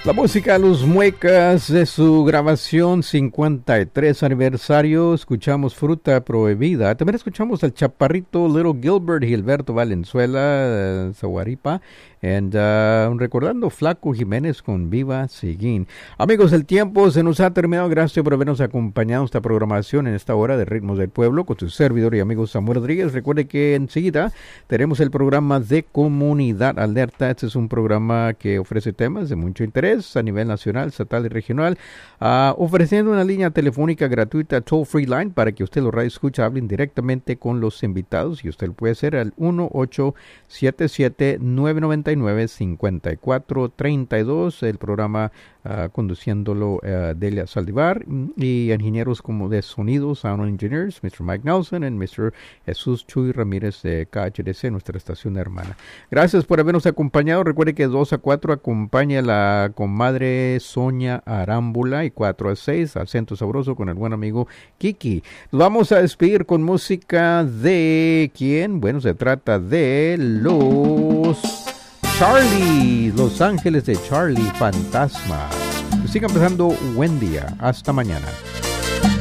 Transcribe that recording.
La música Los Muecas de su grabación 53 aniversario. Escuchamos Fruta Prohibida. También escuchamos al chaparrito Little Gilbert Gilberto Valenzuela, Zaguaripa. Recordando Flaco Jiménez con Viva Seguín. Amigos, el tiempo se nos ha terminado. Gracias por habernos acompañado en esta programación en esta hora de Ritmos del Pueblo con su servidor y amigo Samuel Rodríguez. Recuerde que enseguida tenemos el programa de Comunidad Alerta. Este es un programa que ofrece temas de mucho interés a nivel nacional, estatal y regional, ofreciendo una línea telefónica gratuita, toll free line, para que usted los radioescuchas hablen directamente con los invitados, y usted lo puede hacer al 1-877-999-5432. El programa conduciéndolo Delia Saldivar, y ingenieros como de sonido, Sound Engineers, Mr. Mike Nelson y Mr. Jesús Chuy Ramírez de KHDC, nuestra estación hermana. Gracias por habernos acompañado. Recuerde que 2 a 4 acompaña la comadre Sonia Arámbula, y 4 a 6 Acento Sabroso con el buen amigo Kiki. Nos vamos a despedir con música de ¿quién? Bueno, se trata de los Charlie, Los Ángeles de Charlie Fantasma. Que siga empezando buen día. Hasta mañana.